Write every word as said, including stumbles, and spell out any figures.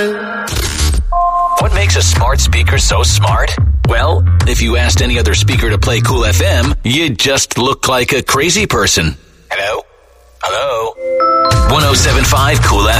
What makes a smart speaker so smart? Well, if you asked any other speaker to play Cool F M, you'd just look like a crazy person. Hello? Hello? one oh seven point five Cool F M.